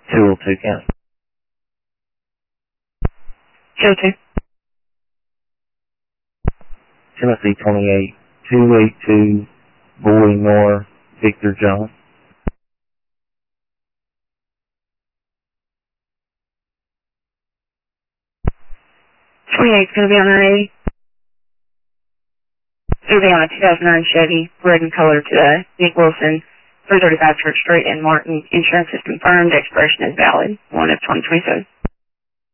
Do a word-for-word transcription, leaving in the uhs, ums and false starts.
two oh two County. two oh two. Tennessee twenty-eight, two eight two, Boy North, Victor John. twenty-eight's going to be on nine eighty. It'll be on a two thousand nine Chevy, red in color today. Nick Wilson, three thirty-five Church Street in Martin. Insurance is confirmed. Expiration is valid. one of twenty twenty-seven.